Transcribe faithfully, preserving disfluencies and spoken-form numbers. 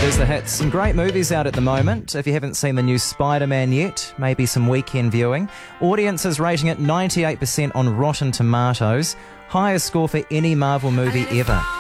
There's the hits. Some great movies out at the moment. If you haven't seen the new Spider-Man yet, maybe some weekend viewing. Audiences rating it ninety-eight percent on Rotten Tomatoes. Highest score for any Marvel movie ever.